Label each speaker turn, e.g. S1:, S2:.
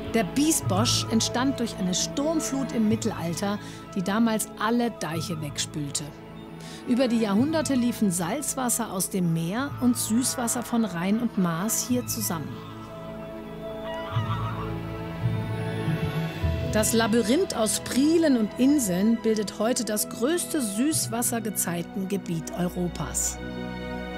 S1: Der Biesbosch entstand durch eine Sturmflut im Mittelalter, die damals alle Deiche wegspülte. Über die Jahrhunderte liefen Salzwasser aus dem Meer und Süßwasser von Rhein und Maas hier zusammen. Das Labyrinth aus Prielen und Inseln bildet heute das größte Süßwassergezeitengebiet Europas.